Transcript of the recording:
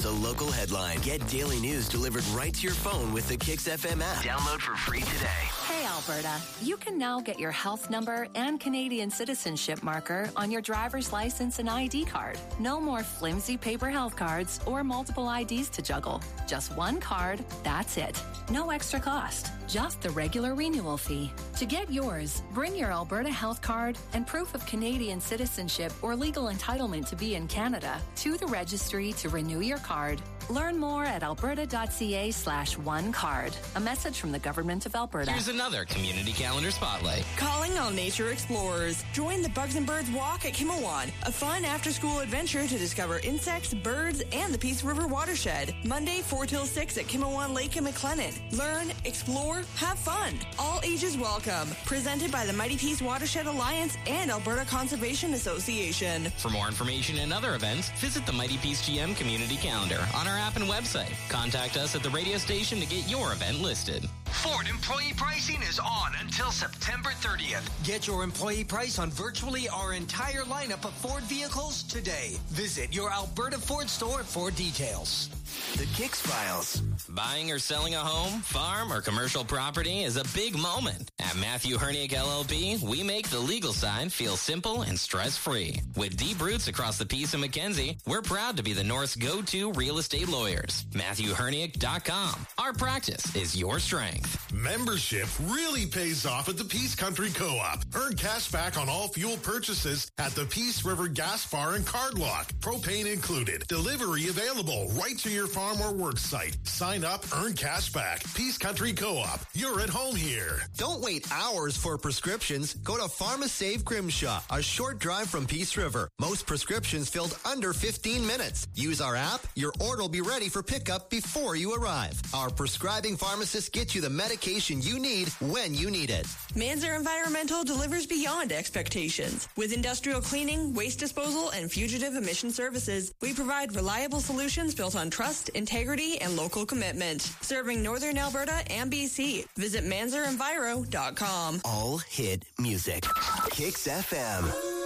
a local headline. Get daily news delivered right to your phone with the Kix FM app. Download for free today. Hey, Alberta. You can now get your health number and Canadian citizenship marker on your driver's license and ID card. No more flimsy paper health cards or multiple IDs to juggle. Just one card, that's it. No extra cost, just the regular renewal fee. To get yours, bring your Alberta health card and proof of Canadian citizenship or legal entitlement to be in Canada to the registry to renew your card. Learn more at alberta.ca/onecard. A message from the Government of Alberta. Here's another community calendar spotlight. Calling all nature explorers. Join the Bugs and Birds Walk at Kimawan, a fun after-school adventure to discover insects, birds, and the Peace River watershed. Monday, 4 till 6 at Kimawan Lake in McLennan. Learn, explore, have fun. All ages welcome. Presented by the Mighty Peace Watershed Alliance and Alberta Conservation Association. For more information and other events, visit the Mighty Peace GM community calendar on our app and website. Contact us at the radio station to get your event listed. Ford employee pricing is on until September 30th. Get your employee price on virtually our entire lineup of Ford vehicles today. Visit your Alberta Ford store for details. The Kix Files. Buying or selling a home, farm, or commercial property is a big moment. At Matthew Herniak LLP, we make the legal side feel simple and stress-free. With deep roots across the Peace and Mackenzie, we're proud to be the North's go-to real estate lawyers. MatthewHerniak.com. Our practice is your strength. Membership really pays off at the Peace Country Co-op. Earn cash back on all fuel purchases at the Peace River Gas Bar and Card Lock. Propane included. Delivery available right to your farm or work site. Sign up, earn cash back. Peace Country Co-op. You're at home here. Don't wait hours for prescriptions. Go to PharmaSave Grimshaw, a short drive from Peace River. Most prescriptions filled under 15 minutes. Use our app. Your order will be ready for pickup before you arrive. Our prescribing pharmacists get you the medication you need when you need it. Manzer Environmental delivers beyond expectations. With industrial cleaning, waste disposal, and fugitive emission services, we provide reliable solutions built on trust, integrity, and local commitment. Serving Northern Alberta and BC. Visit manzerenviro.com. All hit music. Kix FM.